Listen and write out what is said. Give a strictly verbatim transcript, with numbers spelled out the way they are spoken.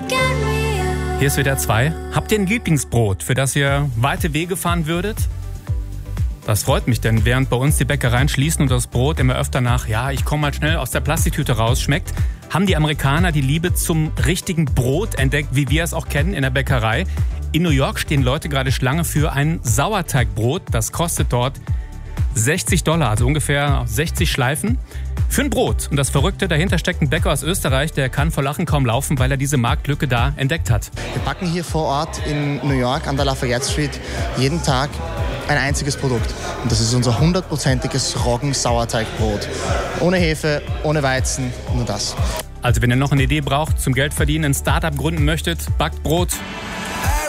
Hier ist W D R zwei. Habt ihr ein Lieblingsbrot, für das ihr weite Wege fahren würdet? Das freut mich, denn während bei uns die Bäckereien schließen und das Brot immer öfter nach, ja, ich komme mal schnell aus der Plastiktüte raus, schmeckt, haben die Amerikaner die Liebe zum richtigen Brot entdeckt, wie wir es auch kennen in der Bäckerei. In New York stehen Leute gerade Schlange für ein Sauerteigbrot. Das kostet dort sechzig Dollar, also ungefähr sechzig Schleifen. Für ein Brot. Und das Verrückte, dahinter steckt ein Bäcker aus Österreich, der kann vor Lachen kaum laufen, weil er diese Marktlücke da entdeckt hat. Wir backen hier vor Ort in New York an der Lafayette Street jeden Tag ein einziges Produkt. Und das ist unser hundertprozentiges Roggen-Sauerteigbrot. Ohne Hefe, ohne Weizen, nur das. Also wenn ihr noch eine Idee braucht zum Geldverdienen, ein Startup gründen möchtet, backt Brot,